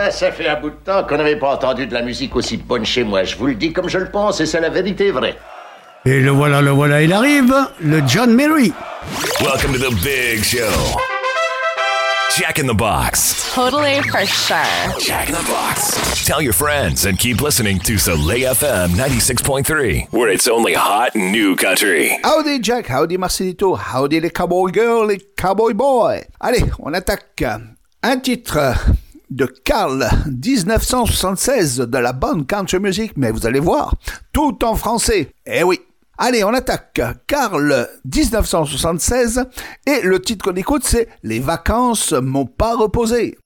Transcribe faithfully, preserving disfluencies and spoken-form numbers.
Ah, ça fait un bout de temps qu'on n'avait pas entendu de la musique aussi bonne chez moi. Je vous le dis comme je le pense et c'est la vérité vraie. Et le voilà, le voilà, il arrive, le John Merry. Welcome to the big show. Jack in the Box. Totally for sure. Jack in the Box. Tell your friends and keep listening to Soleil F M ninety-six point three, where it's only hot new country. Howdy Jack, howdy Marcelito, howdy les cowboy girls, les cowboy boys. Allez, on attaque. Un titre de Carl, dix-neuf cent soixante-seize, de la bonne country music, mais vous allez voir, tout en français. Eh oui. Allez, on attaque. Carl, dix-neuf cent soixante-seize, et le titre qu'on écoute, c'est « Les vacances m'ont pas reposé ».